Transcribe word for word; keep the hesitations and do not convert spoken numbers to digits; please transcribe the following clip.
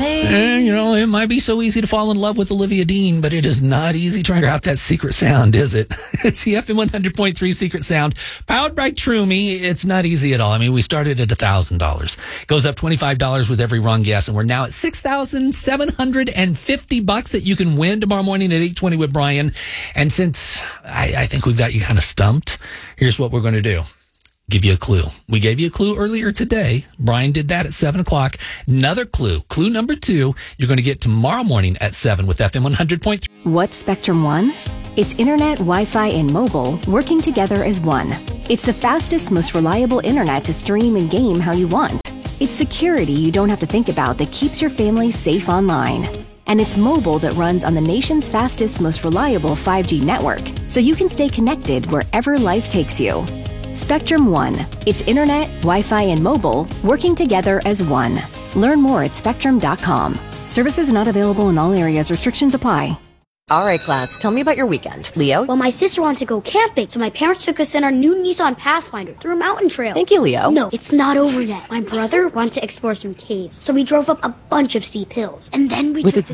me. And, you know, it might be so easy to fall in love with Olivia Dean, but it is not easy trying to figure out that secret sound, is it? It's the F M one hundred point three Secret Sound, powered by Trumi. It's not easy at all. I mean, we started at one thousand dollars. It goes up twenty-five dollars with every wrong guess, and we're now at six thousand seven hundred fifty bucks that you can win tomorrow morning at eight twenty with Brian. And since I, I think we've got you kind of stumped, here's what we're going to do. Give you a clue. We gave you a clue earlier today. Brian did that at seven o'clock. Another clue. Clue number two, you're going to get tomorrow morning at seven with F M one hundred point three. What's Spectrum One? It's internet, Wi-Fi, and mobile working together as one. It's the fastest, most reliable internet to stream and game how you want. It's security you don't have to think about that keeps your family safe online. And it's mobile that runs on the nation's fastest, most reliable five G network, so you can stay connected wherever life takes you. Spectrum One. It's internet, Wi-Fi, and mobile working together as one. Learn more at spectrum dot com. Services not available in all areas. Restrictions apply. All right, class, tell me about your weekend. Leo? Well, my sister wanted to go camping, so my parents took us in our new Nissan Pathfinder through a mountain trail. Thank you, Leo. No, it's not over yet. My brother wanted to explore some caves, so we drove up a bunch of steep hills. And then we With took its